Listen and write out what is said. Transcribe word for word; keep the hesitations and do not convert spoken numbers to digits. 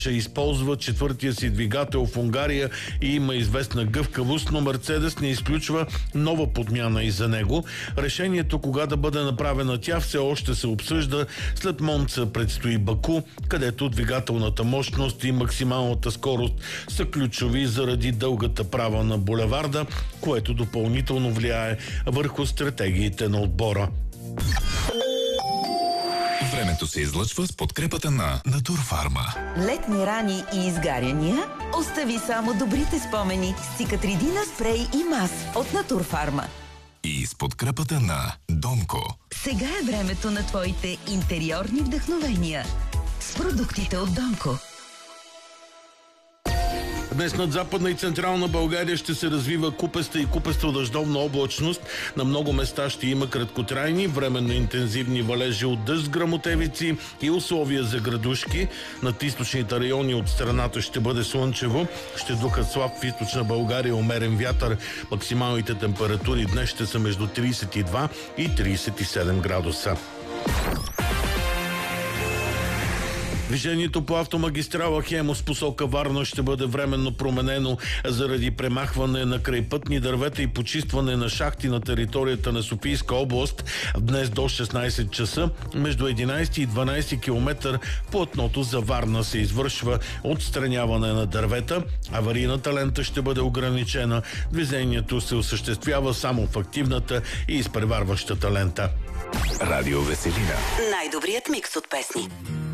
ще използва четвъртия си двигател в Унгария и има известна гъвкавост, но Мерцедес не изключва нова подмяна и за него. Решението кога да бъде направена тя все още се обсъжда. След Монца предстои Баку, където двигателната мощност и максималната скорост са ключови заради дългата права на булеварда, което допълнително влияе върху стратегиите на отбора. Времето се излъчва с подкрепата на Натурфарма. Летни рани и изгаряния? Остави само добрите спомени с Цикатридина спрей и мас от Натурфарма. И с подкрепата на Донко. Сега е времето на твоите интериорни вдъхновения с продуктите от Донко. Днес над Западна и Централна България ще се развива купеста и купесто-дъждовна облачност. На много места ще има краткотрайни, временно интензивни валежи от дъжд с гръмотевици и условия за градушки. Над източните райони от страната ще бъде слънчево. Ще духат слаб в източна България умерен вятър. Максималните температури днес ще са между тридесет и два и тридесет и седем градуса. Движението по автомагистрала Хемус посока Варна ще бъде временно променено заради премахване на крайпътни дървета и почистване на шахти на територията на Софийска област. Днес до шестнайсет часа между единайсет и дванайсет километра платното за Варна се извършва отстраняване на дървета. Аварийната лента ще бъде ограничена. Движението се осъществява само в активната и изпреварващата лента. Радио Веселина. Най-добрият микс от песни.